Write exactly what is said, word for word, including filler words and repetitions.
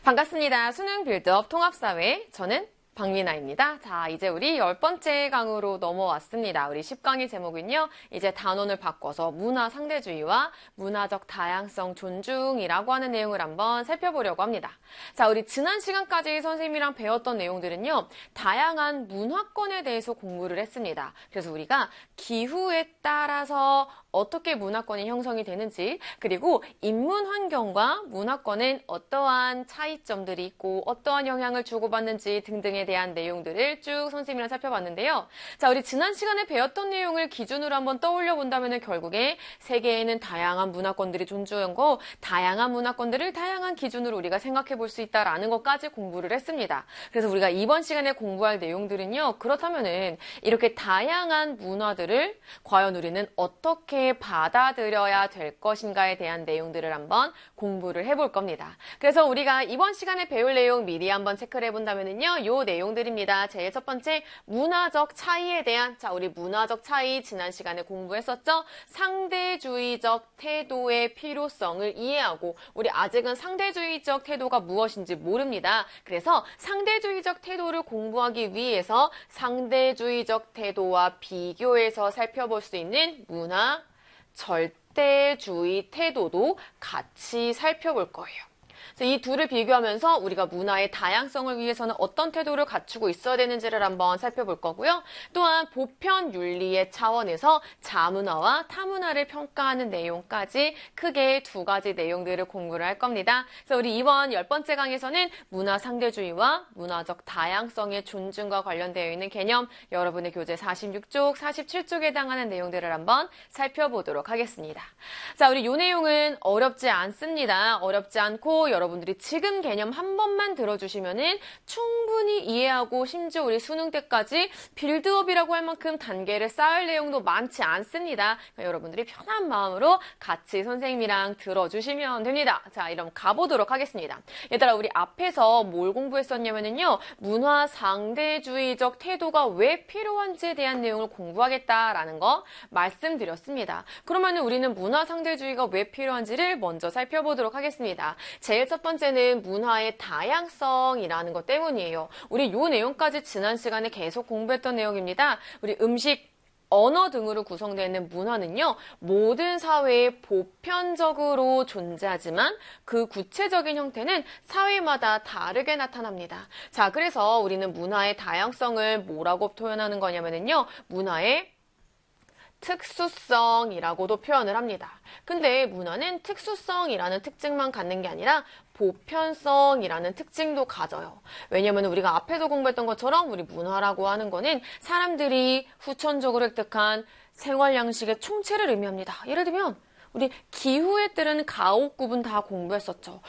반갑습니다. 수능 빌드업 통합사회, 저는 박미나입니다. 자, 이제 우리 열 번째 강으로 넘어왔습니다. 우리 십 강의 제목은요, 이제 단원을 바꿔서 문화 상대주의와 문화적 다양성 존중이라고 하는 내용을 한번 살펴보려고 합니다. 자, 우리 지난 시간까지 선생님이랑 배웠던 내용들은요, 다양한 문화권에 대해서 공부를 했습니다. 그래서 우리가 기후에 따라서 어떻게 문화권이 형성이 되는지, 그리고 인문 환경과 문화권은 어떠한 차이점들이 있고 어떠한 영향을 주고받는지 등등에 대한 내용들을 쭉 선생님이랑 살펴봤는데요. 자, 우리 지난 시간에 배웠던 내용을 기준으로 한번 떠올려 본다면 결국에 세계에는 다양한 문화권들이 존재하고 다양한 문화권들을 다양한 기준으로 우리가 생각해 볼 수 있다라는 것까지 공부를 했습니다. 그래서 우리가 이번 시간에 공부할 내용들은요. 그렇다면은 이렇게 다양한 문화들을 과연 우리는 어떻게 받아들여야 될 것인가에 대한 내용들을 한번 공부를 해볼 겁니다. 그래서 우리가 이번 시간에 배울 내용 미리 한번 체크를 해본다면요. 요 내용들입니다. 제일 첫 번째, 문화적 차이에 대한, 자, 우리 문화적 차이 지난 시간에 공부했었죠? 상대주의적 태도의 필요성을 이해하고, 우리 아직은 상대주의적 태도가 무엇인지 모릅니다. 그래서 상대주의적 태도를 공부하기 위해서 상대주의적 태도와 비교해서 살펴볼 수 있는 문화 절대주의 태도도 같이 살펴볼 거예요. 이 둘을 비교하면서 우리가 문화의 다양성을 위해서는 어떤 태도를 갖추고 있어야 되는지를 한번 살펴볼 거고요. 또한 보편 윤리의 차원에서 자문화와 타문화를 평가하는 내용까지 크게 두 가지 내용들을 공부를 할 겁니다. 그래서 우리 이번 열 번째 강에서는 문화 상대주의와 문화적 다양성의 존중과 관련되어 있는 개념, 여러분의 교재 사십육 쪽, 사십칠 쪽에 해당하는 내용들을 한번 살펴보도록 하겠습니다. 자, 우리 이 내용은 어렵지 않습니다. 어렵지 않고 여러분 여러분들이 지금 개념 한 번만 들어주시면은 충분히 이해하고 심지어 우리 수능 때까지 빌드업이라고 할 만큼 단계를 쌓을 내용도 많지 않습니다. 그러니까 여러분들이 편한 마음으로 같이 선생님이랑 들어주시면 됩니다. 자, 이럼 가보도록 하겠습니다. 얘들아, 우리 앞에서 뭘 공부했었냐면요, 문화 상대주의적 태도가 왜 필요한지에 대한 내용을 공부하겠다라는 거 말씀드렸습니다. 그러면 우리는 문화 상대주의가 왜 필요한지를 먼저 살펴보도록 하겠습니다. 제일 첫 번째는 문화의 다양성이라는 것 때문이에요. 우리 이 내용까지 지난 시간에 계속 공부했던 내용입니다. 우리 음식, 언어 등으로 구성되어 있는 문화는요, 모든 사회에 보편적으로 존재하지만 그 구체적인 형태는 사회마다 다르게 나타납니다. 자, 그래서 우리는 문화의 다양성을 뭐라고 표현하는 거냐면요, 문화의 특수성이라고도 표현을 합니다. 근데 문화는 특수성이라는 특징만 갖는 게 아니라 보편성이라는 특징도 가져요. 왜냐면 우리가 앞에서 공부했던 것처럼 우리 문화라고 하는 거는 사람들이 후천적으로 획득한 생활 양식의 총체를 의미합니다. 예를 들면 우리 기후에 따른 가옥 구분 다 공부했었죠.